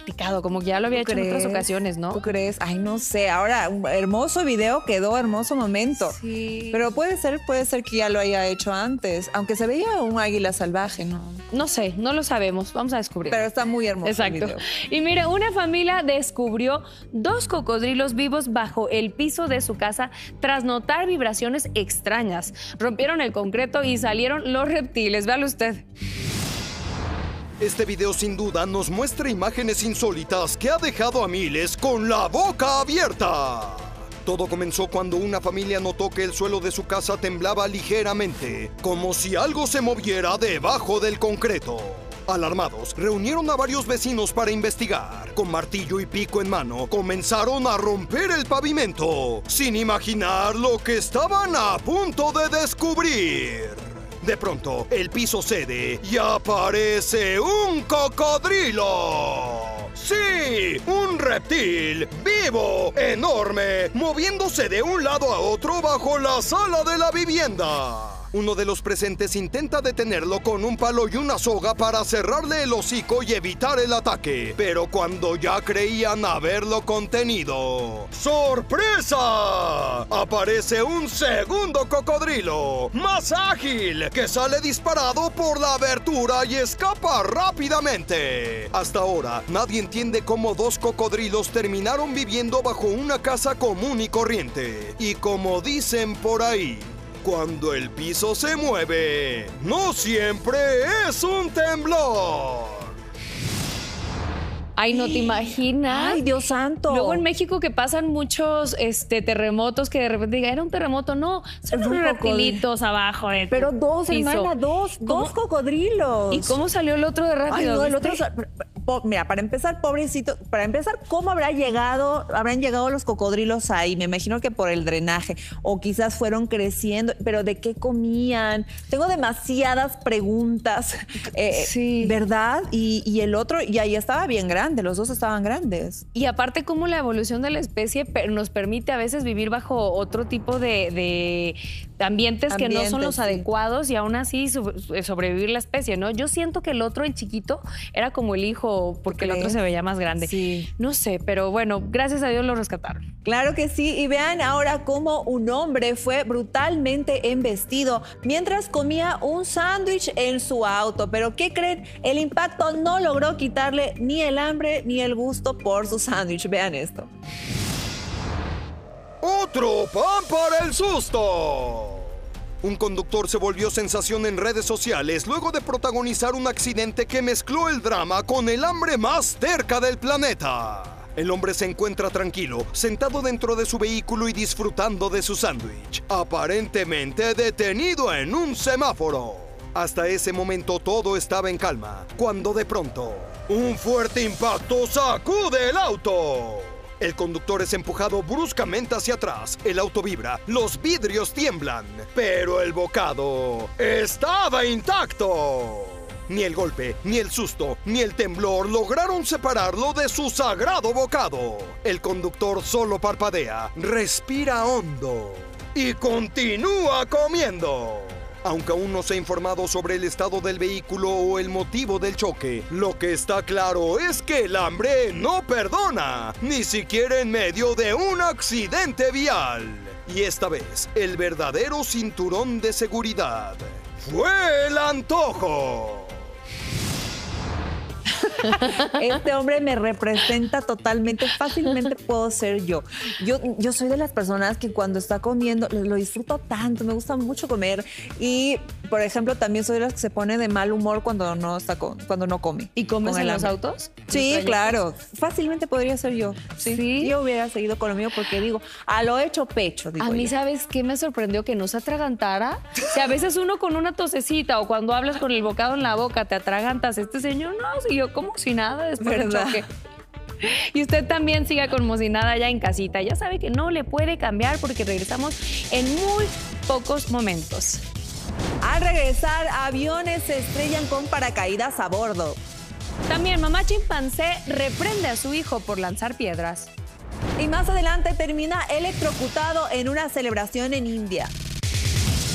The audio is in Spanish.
practicado, como que ya lo había hecho en otras ocasiones, ¿no? ¿Tú crees? Ay, no sé. Ahora, un hermoso video quedó, hermoso momento. Sí. Pero puede ser que ya lo haya hecho antes, aunque se veía un águila salvaje, ¿no? No sé, no lo sabemos. Vamos a descubrir. Pero está muy hermoso. Exacto. El video. Y mire, una familia descubrió 2 cocodrilos vivos bajo el piso de su casa tras notar vibraciones extrañas. Rompieron el concreto y salieron los reptiles. Véalo usted. Este video sin duda nos muestra imágenes insólitas que ha dejado a miles con la boca abierta. Todo comenzó cuando una familia notó que el suelo de su casa temblaba ligeramente, como si algo se moviera debajo del concreto. Alarmados, reunieron a varios vecinos para investigar. Con martillo y pico en mano, comenzaron a romper el pavimento, sin imaginar lo que estaban a punto de descubrir. De pronto, el piso cede y aparece un cocodrilo. ¡Sí! ¡Un reptil! ¡Vivo! ¡Enorme! Moviéndose de un lado a otro bajo la sala de la vivienda. Uno de los presentes intenta detenerlo con un palo y una soga para cerrarle el hocico y evitar el ataque. Pero cuando ya creían haberlo contenido, ¡sorpresa! Aparece un segundo cocodrilo, más ágil, que sale disparado por la abertura y escapa rápidamente. Hasta ahora, nadie entiende cómo 2 cocodrilos terminaron viviendo bajo una casa común y corriente. Y como dicen por ahí, cuando el piso se mueve, no siempre es un temblor. Ay, no te imaginas. Ay, Dios santo. Luego en México que pasan muchos terremotos que de repente digan, era un terremoto. No, son unos reptilitos abajo. Pero 2, piso. hermana, 2 cocodrilos. ¿Y cómo salió el otro de rápido? Ay, no, el ¿viste? otro... Mira, para empezar, pobrecito, ¿cómo habrán llegado los cocodrilos ahí? Me imagino que por el drenaje, o quizás fueron creciendo, pero ¿de qué comían? Tengo demasiadas preguntas, sí. ¿verdad? Y el otro, y ahí estaba bien grande, los 2 estaban grandes. Y aparte cómo la evolución de la especie nos permite a veces vivir bajo otro tipo de ambientes que no son los adecuados y aún así sobrevivir la especie, ¿no? Yo siento que el otro, el chiquito, era como el hijo, porque el otro se veía más grande. Sí. No sé, pero bueno, gracias a Dios lo rescataron. Claro que sí, y vean ahora cómo un hombre fue brutalmente embestido mientras comía un sándwich en su auto. Pero ¿qué creen? El impacto no logró quitarle ni el hambre ni el gusto por su sándwich. Vean esto. ¡Otro pan para el susto! Un conductor se volvió sensación en redes sociales luego de protagonizar un accidente que mezcló el drama con el hambre más terca del planeta. El hombre se encuentra tranquilo, sentado dentro de su vehículo y disfrutando de su sándwich, aparentemente detenido en un semáforo. Hasta ese momento todo estaba en calma, cuando de pronto, un fuerte impacto sacude el auto. El conductor es empujado bruscamente hacia atrás, el auto vibra, los vidrios tiemblan, pero el bocado estaba intacto. Ni el golpe, ni el susto, ni el temblor lograron separarlo de su sagrado bocado. El conductor solo parpadea, respira hondo y continúa comiendo. Aunque aún no se ha informado sobre el estado del vehículo o el motivo del choque, lo que está claro es que el hambre no perdona, ni siquiera en medio de un accidente vial. Y esta vez, el verdadero cinturón de seguridad fue el antojo. Este hombre me representa totalmente, fácilmente puedo ser yo. Yo soy de las personas que cuando está comiendo lo disfruto tanto, me gusta mucho comer y, por ejemplo, también soy de las que se pone de mal humor cuando no come. ¿Y comes con en el los hambre. autos? Sí, claro. Fácilmente podría ser yo. Sí. Yo hubiera seguido con lo mío porque digo, a lo hecho pecho, digo A mí, yo. ¿sabes qué me sorprendió? Que no se atragantara. O sea, a veces uno con una tosecita o cuando hablas con el bocado en la boca te atragantas. Este señor no, siguió como si nada después del ¿Verdad? choque. Y usted también siga como si nada ya en casita. Ya sabe que no le puede cambiar porque regresamos en muy pocos momentos. Al regresar, aviones se estrellan con paracaídas a bordo. También mamá chimpancé reprende a su hijo por lanzar piedras. Y más adelante termina electrocutado en una celebración en India.